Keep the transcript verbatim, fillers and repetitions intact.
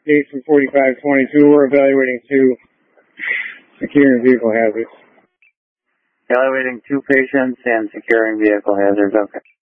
case from forty-five twenty-two. We're evaluating two securing vehicle hazards. Evaluating two patients and securing vehicle hazards. Okay.